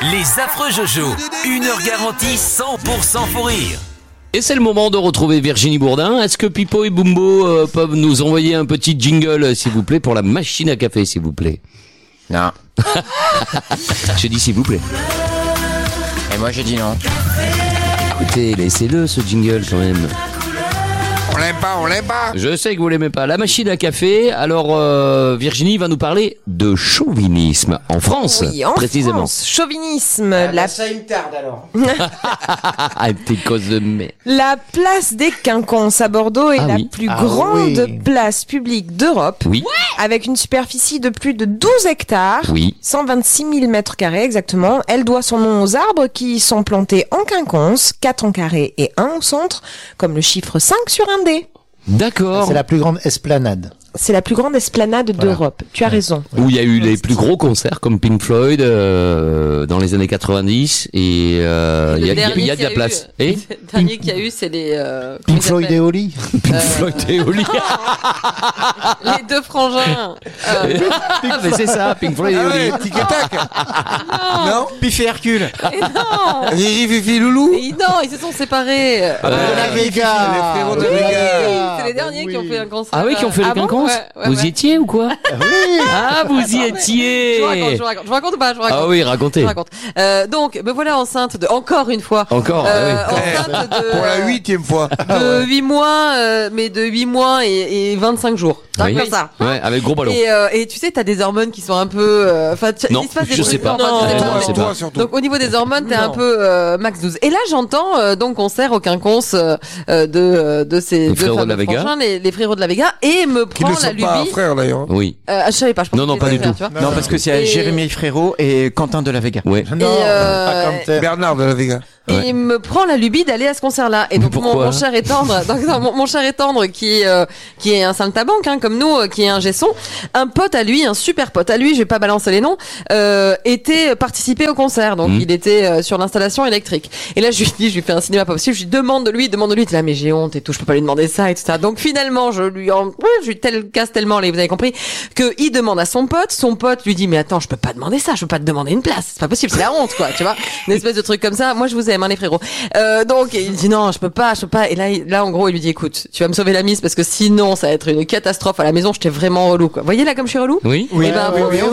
Les affreux Jojo, 1 heure garantie 100% faux rire. Et c'est le moment de retrouver Virginie Bourdin. Est-ce que Pipo et Bumbo peuvent nous envoyer un petit jingle, s'il vous plaît, pour la machine à café, s'il vous plaît? Non. J'ai dit s'il vous plaît. Et moi j'ai dit non. Écoutez, laissez-le ce jingle quand même. On l'aime pas. Je sais que vous l'aimez pas. La machine à café. Alors Virginie va nous parler de chauvinisme en France, Oui, en précisément. France, chauvinisme, Ça il me tarde alors. T'es cause de merde. la place des Quinconces à Bordeaux est Ah la oui. plus grande oui. place publique d'Europe, Oui. avec une superficie de plus de 12 hectares, Oui. 126 000 mètres carrés exactement. Elle doit son nom aux arbres qui sont plantés en quinconce, 4 en carré et 1 au centre, comme le chiffre 5 sur un dé. D'accord. C'est la plus grande esplanade. C'est la plus grande esplanade d'Europe. Tu as raison. Où il y a eu les plus gros concerts comme Pink Floyd dans les années 90 et il y a de la place. Et Le dernier qu'il y a eu, c'est les... Pink Floyd et Oli. Pink Floyd et Oli. les deux frangins. Mais c'est ça, Pink Floyd et Oli. Tic et tac. Non. Pif et Hercule. Et non Riri, Fifi, Loulou. Et non, ils se sont séparés. La Vega. Les frérots de la Vega. C'est les derniers qui ont fait un concert. Ah oui, qui ont fait Ah le bon quinconce. Ouais, Vous y ouais. étiez ou quoi? Ah, vous y étiez. Je vous raconte ou pas? Je vous raconte. Ah oui, Je racontez. vous raconte. Donc, me voilà enceinte de, encore une fois. Encore. Ah oui. Enceinte de, Pour la 8e fois. de 8 mois, mais de 8 mois et 25 jours. Oui. Comme ça. Ouais, avec gros ballon. Et tu sais, t'as des hormones qui sont un peu, Non, il se passe des je trucs. sais pas. Non, Je tu sais sais pas. pas. Toi, toi surtout. Donc au niveau des hormones, t'es un Non. peu max 12. Et là, j'entends donc concert au quinconce de ces Les deux frérots de fameux la Vega. frangins, les frérots de la Vega, et me Qui prend ne la sont lubie. pas frères d'ailleurs. Oui. Je savais pas. Je pensais Non, non, que pas c'était du frère, tout. tu vois. Non, parce que c'est Et- Jérémy Frérot et Quentin de la Vega. Ouais. Non, euh, pas comme t'es. Bernard de la Vega. Et Ouais. il me prend la lubie d'aller à ce concert-là. Et Mais donc pourquoi mon cher et tendre, mon cher et tendre qui est un saltimbanque comme nous, qui est un gesson, un pote à lui, un super pote à lui, je vais pas balancer les noms, était participé au concert. Donc il était sur l'installation électrique. Et là je lui fais un cinéma pas possible, je lui demande de lui, il est là mais j'ai honte et tout, je peux pas lui demander ça et tout ça. Donc finalement je lui casse tellement les, vous avez compris, que il demande à son pote lui dit mais attends, je peux pas demander ça, je peux pas te demander une place, c'est pas possible, c'est la honte quoi, tu vois, une espèce de truc comme ça. Moi je vous aime hein, les frérots. Donc il dit non, je peux pas. Et là en gros il lui dit écoute, tu vas me sauver la mise parce que sinon ça va être une catastrophe à la maison. J'étais vraiment relou quoi. Vous voyez là comme je suis relou. Oui. Eh ben,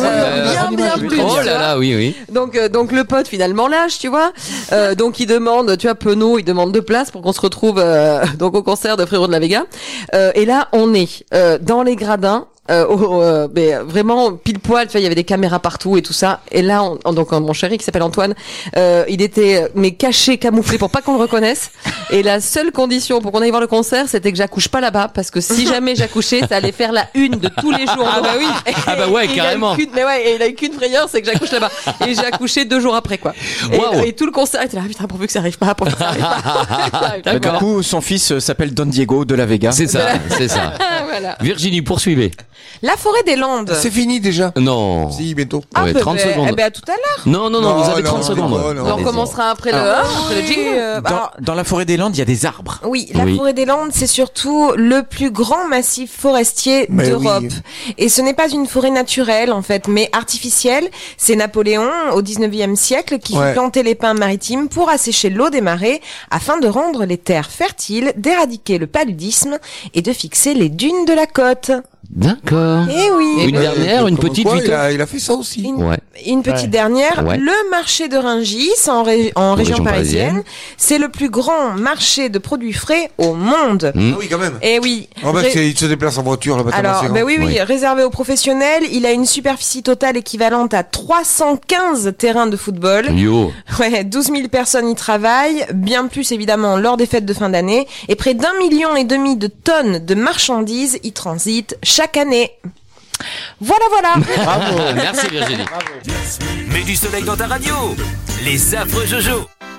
bien plus. Oh tu là vois. là, oui, oui. Donc le pote finalement lâche, tu vois. Donc il demande, tu vois, penaud, il demande 2 places pour qu'on se retrouve donc au concert de Frérot de la Vega. Et là on est dans les gradins. Mais vraiment pile poil, tu vois, il y avait des caméras partout et tout ça. Et là, donc mon chéri qui s'appelle Antoine, il était mais caché, camouflé pour pas qu'on le reconnaisse. Et la seule condition pour qu'on aille voir le concert, c'était que j'accouche pas là-bas, parce que si jamais j'accouchais, ça allait faire la une de tous les jours. Ah bah oui. Ah bah ouais, carrément. Et il a eu qu'une frayeur, c'est que j'accouche là-bas. Et j'ai accouché 2 jours après, quoi. Waouh. Et tout le concert était là, putain, pourvu que ça arrive pas, pourvu que ça arrive pas. Du coup, son fils s'appelle Don Diego de la Vega. C'est ça, c'est ça. Voilà. Virginie, poursuivez. La forêt des Landes. C'est fini déjà. Non. Si, bientôt. Ouais, 30 secondes. Eh ben, à tout à l'heure. Non, vous avez 30 secondes. non. Et on Allez-y. commencera après le jingle. Dans la forêt des Landes, il y a des arbres. Oui, la Oui. forêt des Landes, c'est surtout le plus grand massif forestier Mais d'Europe. oui. Et ce n'est pas une forêt naturelle, en fait, mais artificielle. C'est Napoléon, au 19e siècle, qui fit planter les pins maritimes pour assécher l'eau des marais, afin de rendre les terres fertiles, d'éradiquer le paludisme et de fixer les dunes de la côte. D'accord. Eh oui. Une dernière, une Comme petite quoi, Victor. il a fait ça aussi. Une petite Ouais. dernière, Ouais. le marché de Rungis en région parisienne, c'est le plus grand marché de produits frais au monde. Ah oui, quand même. Eh oui. En fait, il se déplace en voiture là-bas. Alors, tellement ben c'est oui, Oui. réservé aux professionnels, il a une superficie totale équivalente à 315 terrains de football. Yo. Ouais, 12 000 personnes y travaillent, bien plus évidemment lors des fêtes de fin d'année, et près d'1,5 million de tonnes de marchandises y transitent chaque année. Voilà. Merci Virginie. Mets du soleil dans ta radio. Les affreux Jojo.